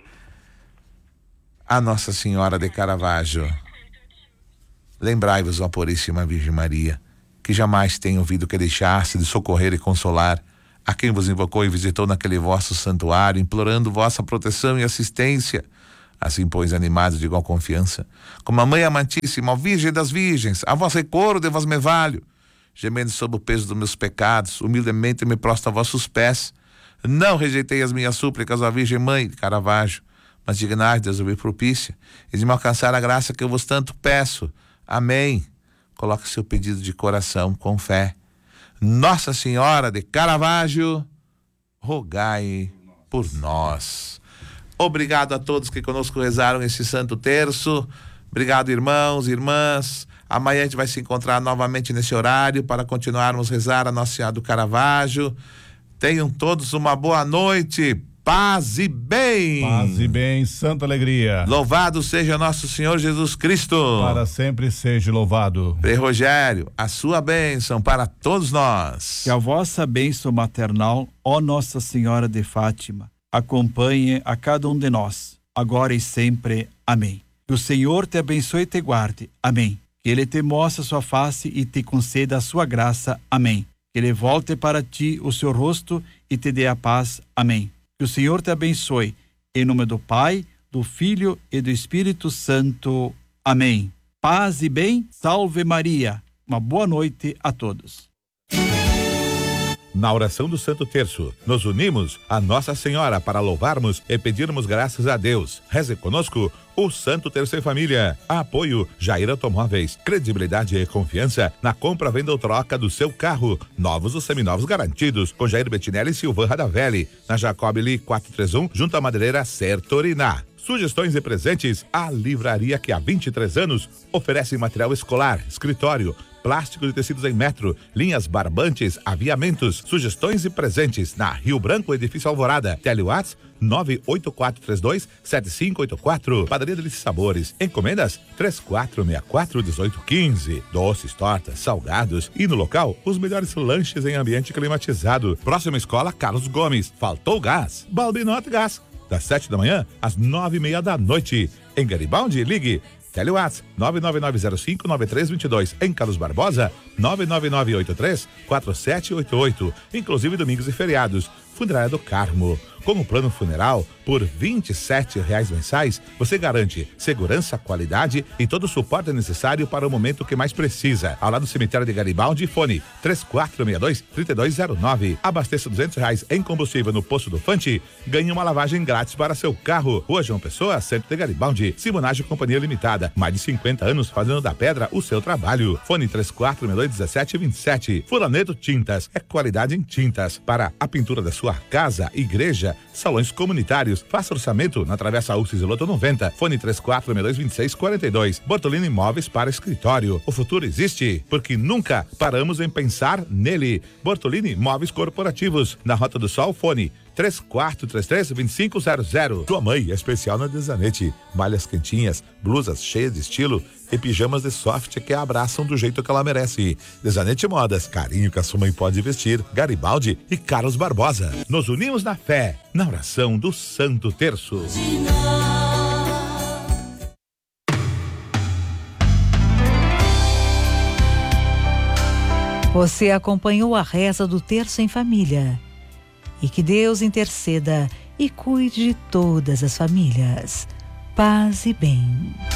Speaker 1: A Nossa Senhora de Caravaggio. Lembrai-vos, ó Puríssima Virgem Maria, que jamais tenho ouvido que deixasse de socorrer e consolar a quem vos invocou e visitou naquele vosso santuário, implorando vossa proteção e assistência. Assim, pois, animados de igual confiança, como a Mãe amantíssima, ó Virgem das Virgens, a vosso recoro de vós me valho, gemendo sob o peso dos meus pecados, humildemente me prostro a vossos pés. Não rejeitei as minhas súplicas, ó Virgem Mãe de Caravaggio, mas dignai-vos de ouvir propícia e de me alcançar a graça que eu vos tanto peço. Amém. Coloque seu pedido de coração com fé. Nossa Senhora de Caravaggio, rogai por nós. Obrigado a todos que conosco rezaram esse Santo Terço. Obrigado, irmãos, irmãs. Amanhã a gente vai se encontrar novamente nesse horário para continuarmos a rezar a Nossa Senhora do Caravaggio. Tenham todos uma boa noite. Paz e bem.
Speaker 3: Paz e bem, santa alegria.
Speaker 1: Louvado seja nosso Senhor Jesus Cristo.
Speaker 3: Para sempre seja louvado.
Speaker 1: Frei Rogério, a sua bênção para todos nós.
Speaker 7: Que a vossa bênção maternal, ó Nossa Senhora de Fátima, acompanhe a cada um de nós, agora e sempre. Amém. Que o Senhor te abençoe e te guarde. Amém. Que Ele te mostre a sua face e te conceda a sua graça. Amém. Que Ele volte para ti o seu rosto e te dê a paz. Amém. Que o Senhor te abençoe, em nome do Pai, do Filho e do Espírito Santo. Amém. Paz e bem, salve Maria. Uma boa noite a todos.
Speaker 8: Na oração do Santo Terço, nos unimos a Nossa Senhora para louvarmos e pedirmos graças a Deus. Reze conosco o Santo Terço em Família. Apoio Jair Automóveis. Credibilidade e confiança na compra, venda ou troca do seu carro. Novos ou seminovos garantidos. Com Jair Bettinelli e Silvan Radavelli. Na Jacob Lee quatrocentos e trinta e um, junto à madeireira Sertoriná. Sugestões e presentes, a livraria que há vinte e três anos oferece material escolar, escritório, plástico de tecidos em metro, linhas barbantes, aviamentos, sugestões e presentes na Rio Branco, edifício Alvorada. Telewatts nove oito quatro três dois sete cinco oito quatro. Padaria Delícia Sabores. Encomendas três quatro seis quatro um oito um cinco. Doces, tortas, salgados e no local os melhores lanches em ambiente climatizado. Próxima escola Carlos Gomes. Faltou gás? Balbinote Gás. Das sete da manhã às nove e meia da noite. Em Garibaldi, ligue Telewatts nove nove nove zero cinco nove três dois dois. Em Carlos Barbosa, nove nove nove oito três quatro sete oito oito. Inclusive domingos e feriados. Funerária do Carmo. Com o plano funeral, por vinte e sete reais mensais, você garante segurança, qualidade e todo o suporte necessário para o momento que mais precisa. Ao lado do cemitério de Garibaldi, fone três quatro seis dois, três dois zero nove. Abasteça duzentos reais em combustível no posto do Fante, ganhe uma lavagem grátis para seu carro. Rua João Pessoa, centro de Garibaldi. Simonagem Companhia Limitada. Mais de cinquenta anos fazendo da pedra o seu trabalho. Fone três quatro seis dois, um sete dois sete. Furanedo Tintas. É qualidade em tintas para a pintura da sua casa, igreja, salões comunitários. Faça orçamento na Travessa Ulcis e Loto noventa. Fone três quatro seis dois, dois seis quatro dois. Bortolini Imóveis para escritório. O futuro existe porque nunca paramos em pensar nele. Bortolini Imóveis Corporativos. Na Rota do Sol, fone três quatro três três, dois cinco zero zero. Sua mãe é especial na Desanete. Malhas quentinhas, blusas cheias de estilo e pijamas de soft que a abraçam do jeito que ela merece. Desanete Modas, carinho que a sua mãe pode vestir. Garibaldi e Carlos Barbosa. Nos unimos na fé, na oração do Santo Terço.
Speaker 9: Você acompanhou a reza do Terço em Família. E que Deus interceda e cuide de todas as famílias. Paz e bem.